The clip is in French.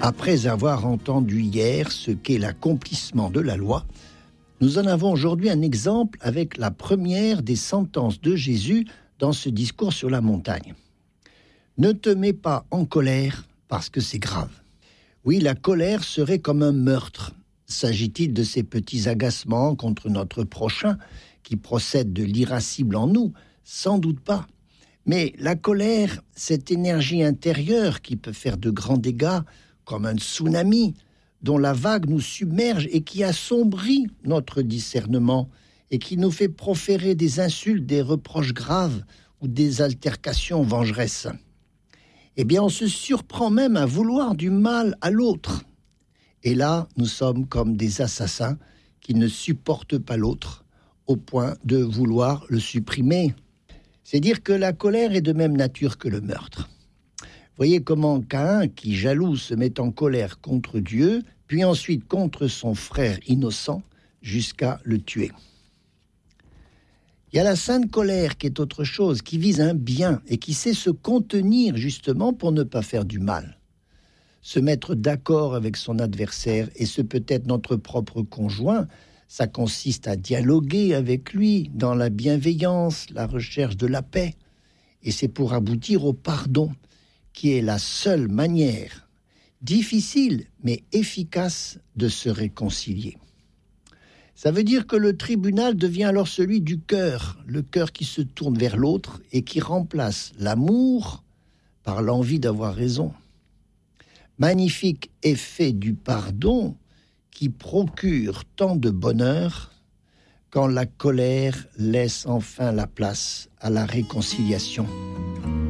Après avoir entendu hier ce qu'est l'accomplissement de la loi, nous en avons aujourd'hui un exemple avec la première des sentences de Jésus dans ce discours sur la montagne. Ne te mets pas en colère parce que c'est grave. Oui, la colère serait comme un meurtre. S'agit-il de ces petits agacements contre notre prochain qui procèdent de l'irascible en nous? Sans doute pas. Mais la colère, cette énergie intérieure qui peut faire de grands dégâts, comme un tsunami dont la vague nous submerge et qui assombrit notre discernement et qui nous fait proférer des insultes, des reproches graves ou des altercations vengeresses. Eh bien, on se surprend même à vouloir du mal à l'autre. Et là, nous sommes comme des assassins qui ne supportent pas l'autre au point de vouloir le supprimer. C'est dire que la colère est de même nature que le meurtre. Voyez comment Caïn, qui jaloux, se met en colère contre Dieu, puis ensuite contre son frère innocent, jusqu'à le tuer. Il y a la sainte colère qui est autre chose, qui vise un bien et qui sait se contenir justement pour ne pas faire du mal. Se mettre d'accord avec son adversaire, et ce peut être notre propre conjoint, ça consiste à dialoguer avec lui dans la bienveillance, la recherche de la paix. Et c'est pour aboutir au pardon, qui est la seule manière, difficile mais efficace, de se réconcilier. Ça veut dire que le tribunal devient alors celui du cœur, le cœur qui se tourne vers l'autre et qui remplace l'amour par l'envie d'avoir raison. Magnifique effet du pardon qui procure tant de bonheur quand la colère laisse enfin la place à la réconciliation.